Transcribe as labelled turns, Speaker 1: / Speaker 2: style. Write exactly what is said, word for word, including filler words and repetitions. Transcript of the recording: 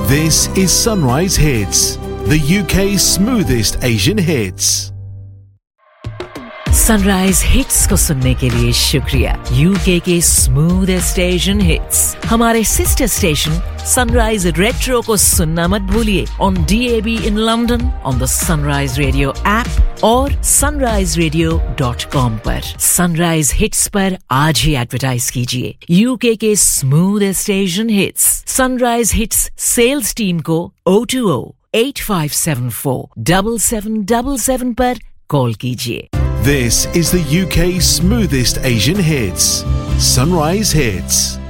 Speaker 1: This is Sunrise Hits, the U K's smoothest Asian hits.
Speaker 2: Sunrise hits को सुनने के लिए शुक्रिया। यूके के स्मूथेस्ट एशियन हिट्स हमारे सिस्टर स्टेशन सनराइज रेट्रो को सुनना मत भूलिए on D A B in London, on the sunrise radio app और सनराइज रेडियो डॉट कॉम पर। सनराइज हिट्स पर आज ही एडवर्टाइज कीजिए यूके के smoothest Asian hits. Sunrise hits sales team को O two O eight five seven four seven seven seven seven पर call कीजिए।
Speaker 1: This is the U K's smoothest Asian hits. Sunrise Hits.